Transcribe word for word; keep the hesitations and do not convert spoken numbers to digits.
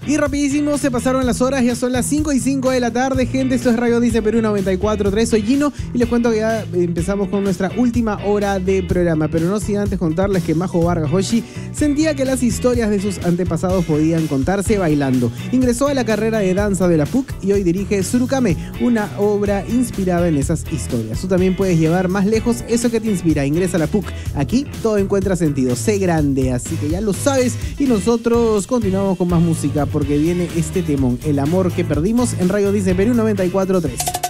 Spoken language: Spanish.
Y rapidísimo se pasaron las horas, ya son las cinco y cinco de la tarde, gente. Esto es Radio Dice Perú noventa y cuatro punto tres. Soy Gino y les cuento que ya empezamos con nuestra última hora de programa. Pero no sin antes contarles que Majo Vargas Hoshi sentía que las historias de sus antepasados podían contarse bailando. Ingresó a la carrera de danza de la P U C y hoy dirige Surukame, una obra inspirada en esas historias. Tú también puedes llevar más lejos eso que te inspira. Ingresa a la P U C. Aquí todo encuentra sentido. Sé grande, así que ya lo sabes. Y nosotros continuamos con más música porque viene este temón, El amor que perdimos, en Radio Dice Perú noventa y cuatro punto tres.